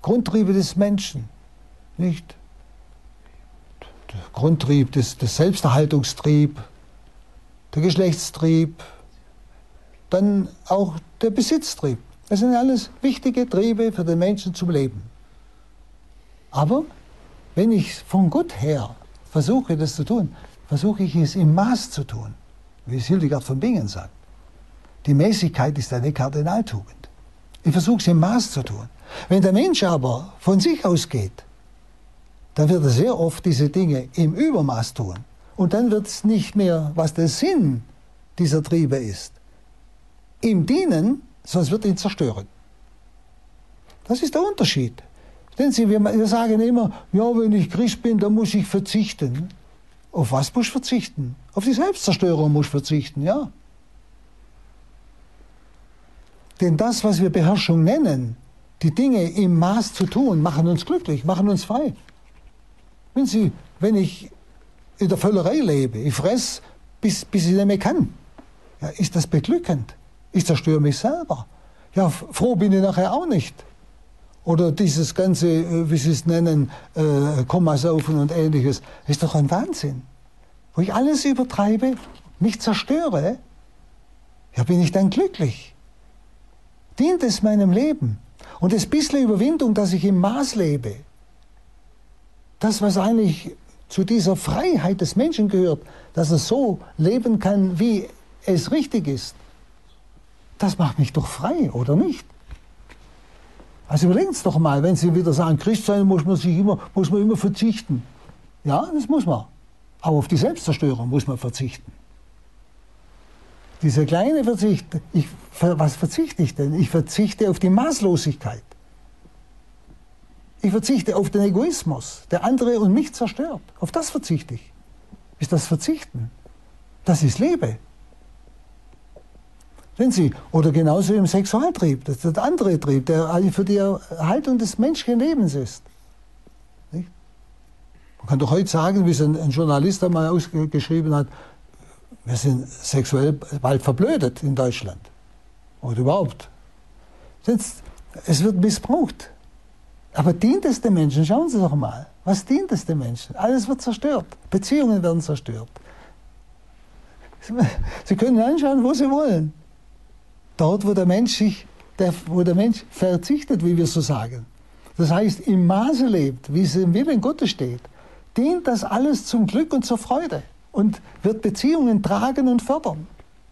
Grundtriebe des Menschen, nicht? Der Grundtrieb, der Selbsterhaltungstrieb, der Geschlechtstrieb, dann auch der Besitztrieb. Das sind alles wichtige Triebe für den Menschen zum Leben. Aber wenn ich von Gott her versuche, das zu tun, versuche ich es im Maß zu tun, wie es Hildegard von Bingen sagt. Die Mäßigkeit ist eine Kardinaltugend. Ich versuche es im Maß zu tun. Wenn der Mensch aber von sich ausgeht, dann wird er sehr oft diese Dinge im Übermaß tun. Und dann wird es nicht mehr, was der Sinn dieser Triebe ist, ihm dienen, sonst wird ihn zerstören. Das ist der Unterschied. Denn wir sagen immer, ja, wenn ich Christ bin, dann muss ich verzichten. Auf was muss ich verzichten? Auf die Selbstzerstörung muss ich verzichten, ja. Denn das, was wir Beherrschung nennen, die Dinge im Maß zu tun, machen uns glücklich, machen uns frei. Wenn ich in der Völlerei lebe, ich fresse, bis ich nicht mehr kann, ja, ist das beglückend? Ich zerstöre mich selber. Ja, froh bin ich nachher auch nicht. Oder dieses ganze, wie Sie es nennen, Kommasaufen und Ähnliches, ist doch ein Wahnsinn. Wo ich alles übertreibe, mich zerstöre, ja, bin ich dann glücklich? Dient es meinem Leben? Und das bisschen Überwindung, dass ich im Maß lebe, das, was eigentlich zu dieser Freiheit des Menschen gehört, dass er so leben kann, wie es richtig ist, das macht mich doch frei, oder nicht? Also überlegen Sie doch mal, wenn Sie wieder sagen, Christ sein muss man immer verzichten. Ja, das muss man. Aber auf die Selbstzerstörung muss man verzichten. Dieser kleine Verzicht, was verzichte ich denn? Ich verzichte auf die Maßlosigkeit. Ich verzichte auf den Egoismus, der andere und mich zerstört. Auf das verzichte ich. Ist das Verzichten? Das ist Liebe. Sehen Sie, oder genauso im Sexualtrieb, das ist der andere Trieb, der für die Erhaltung des menschlichen Lebens ist. Nicht? Man kann doch heute sagen, wie es ein Journalist einmal ausgeschrieben hat, wir sind sexuell bald verblödet in Deutschland. Oder überhaupt. Es wird missbraucht. Aber dient es den Menschen? Schauen Sie doch mal. Was dient es den Menschen? Alles wird zerstört. Beziehungen werden zerstört. Sie können anschauen, wo Sie wollen. Dort, wo der Mensch verzichtet, wie wir so sagen. Das heißt, im Maße lebt, wie es im Willen Gottes steht, dient das alles zum Glück und zur Freude und wird Beziehungen tragen und fördern.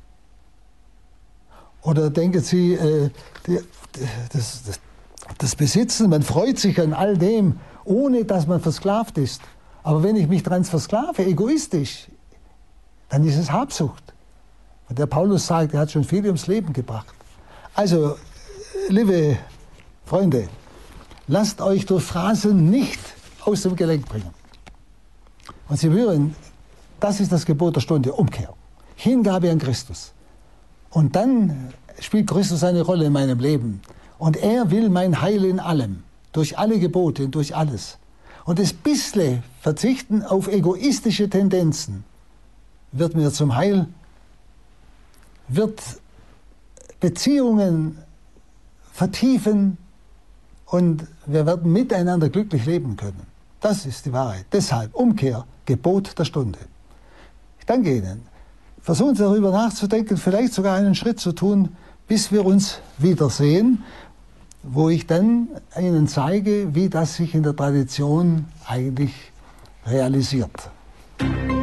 Oder denken Sie, das Besitzen, man freut sich an all dem, ohne dass man versklavt ist. Aber wenn ich mich daran versklave, egoistisch, dann ist es Habsucht. Und der Paulus sagt, er hat schon viel ums Leben gebracht. Also, liebe Freunde, lasst euch durch Phrasen nicht aus dem Gelenk bringen. Und Sie hören, das ist das Gebot der Stunde, Umkehr. Hingabe an Christus. Und dann spielt Christus eine Rolle in meinem Leben. Und er will mein Heil in allem, durch alle Gebote, durch alles. Und das bisschen Verzichten auf egoistische Tendenzen wird mir zum Heil, wird Beziehungen vertiefen und wir werden miteinander glücklich leben können. Das ist die Wahrheit. Deshalb Umkehr, Gebot der Stunde. Ich danke Ihnen. Versuchen Sie darüber nachzudenken, vielleicht sogar einen Schritt zu tun, bis wir uns wiedersehen, wo ich dann Ihnen zeige, wie das sich in der Tradition eigentlich realisiert.